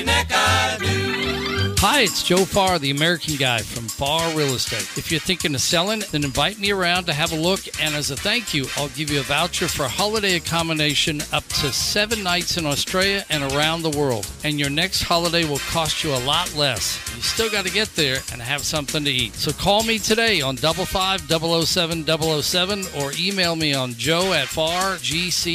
pretty neck I do. Hi, it's Joe Farr, the American Guy from Farr Real Estate. If you're thinking of selling, then invite me around to have a look, and as a thank you, I'll give you a voucher for holiday accommodation up to 7 nights in Australia and around the world. And your next holiday will cost you a lot less. You still got to get there and have something to eat. So call me today on 55007-007 or email me on joe@farrgc.com.